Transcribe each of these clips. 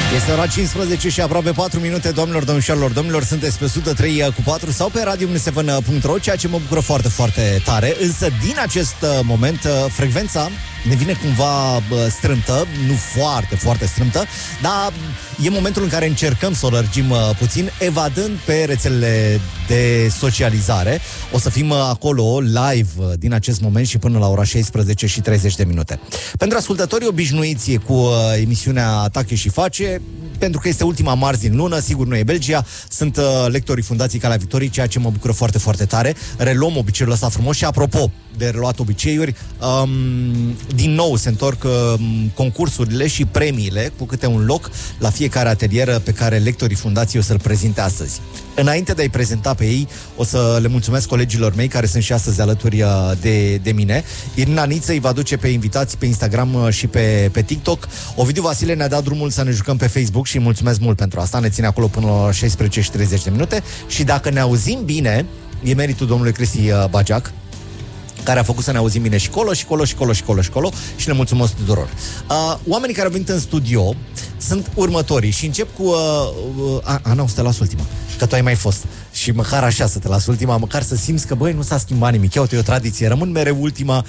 Este ora 15 și aproape 4 minute, doamnelor, domnilor, sunteți pe 103,4 sau pe radio7.ro, ceea ce mă bucură foarte, foarte tare. Însă, din acest moment, frecvența ne vine cumva strâmtă, nu foarte, foarte strâmtă, dar e momentul în care încercăm să o lărgim puțin, evadând pe rețelele de socializare. O să fim acolo live din acest moment și până la ora 16 și 30 de minute. Pentru ascultătorii obișnuiți cu emisiunea Atache și Face, pentru că este ultima marți din lună, sigur nu e Belgia, sunt lectorii Fundației Calea Victoriei, ceea ce mă bucură foarte, foarte tare. Reluăm obiceiul ăsta frumos și apropo de reluat obiceiuri, din nou se întorc concursurile și premiile cu câte un loc la fiecare atelieră pe care lectorii Fundației o să-l prezinte astăzi. Înainte de a-i prezenta pe ei, o să le mulțumesc colegilor mei care sunt și astăzi alături de mine. Irina Niță îi va duce pe invitații pe Instagram și pe TikTok. Ovidiu Vasile ne-a dat drumul să ne jucăm pe Facebook și îi mulțumesc mult pentru asta. Ne ține acolo până la 16 și 30 de minute. Și dacă ne auzim bine, e meritul domnului Cristi Bageac, care a făcut să ne auzim bine și colo, și și ne mulțumesc tuturor. Oamenii care au venit în studio sunt următorii și încep cu Ana, o să te las ultima, că tu ai mai fost și măcar așa să te las ultima, măcar să simți că băi, nu s-a schimbat nimic, iau-te, e o tradiție, rămân mereu ultima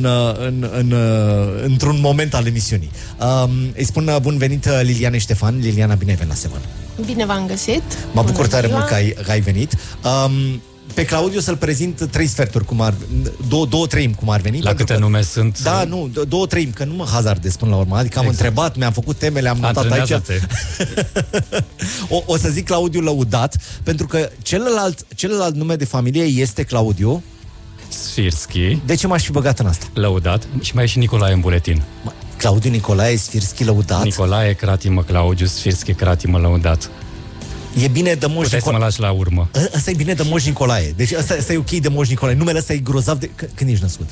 într-un moment al emisiunii. Îi spun bun venit Liliane Ștefan. Liliana, bine ai venit la Seven. Bine v-am găsit. Mă bucur tare mult că ai venit. Pe Claudiu să-l prezint 3 sferturi, două treimi, cum ar veni. La câte nume sunt? Da, nu, 2/3, că nu mă hazardez până la urmă. Adică am întrebat, mi-am făcut temele, am notat aici. O să zic Claudiu Lăudat, pentru că celălalt nume de familie este Claudiu Sfirschi. De ce m-aș fi băgat în asta? Lăudat. Și mai e și Nicolae în buletin. Claudiu Nicolae Sfirschi Lăudat. Nicolae Cratimă Claudiu Sfirschi Cratimă Lăudat. E bine de Moș Puteți să mă lași la urmă. Ăsta e bine de Moș Nicolae. Deci ăsta e ok de Moș Nicolae. Numele ăsta e grozav de... Când ești născut?